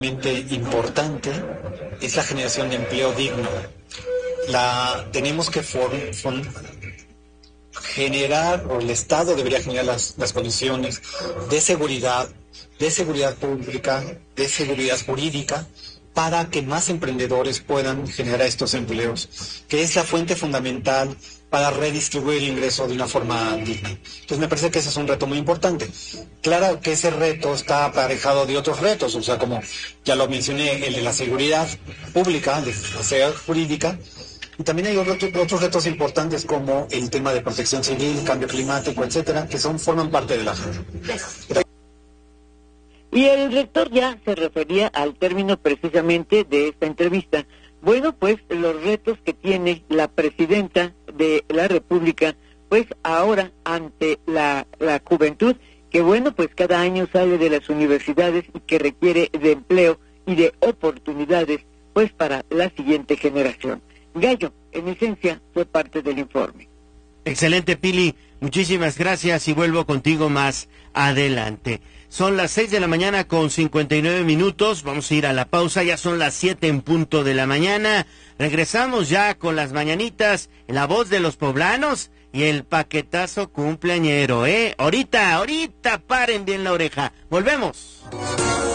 Importante es la generación de empleo digno. Tenemos que generar, o el Estado debería generar las condiciones de seguridad pública, de seguridad jurídica, para que más emprendedores puedan generar estos empleos, que es la fuente fundamental para redistribuir el ingreso de una forma digna. Entonces me parece que ese es un reto muy importante. Claro que ese reto está aparejado de otros retos, o sea, como ya lo mencioné, el de la seguridad pública, de la seguridad jurídica, y también hay otros retos importantes como el tema de protección civil, cambio climático, etcétera, que forman parte de la agenda. Y el rector ya se refería al término precisamente de esta entrevista. Bueno, pues los retos que tiene la presidenta de la República, pues ahora ante la juventud, que bueno, pues cada año sale de las universidades y que requiere de empleo y de oportunidades, pues para la siguiente generación. Gallo, en esencia, fue parte del informe. Excelente, Pili. Muchísimas gracias y vuelvo contigo más adelante. Son las 6:59 a.m. Vamos a ir a la pausa. Ya son las 7 en punto de la mañana. Regresamos ya con las mañanitas, la voz de los poblanos y el paquetazo cumpleañero, Ahorita, paren bien la oreja. Volvemos.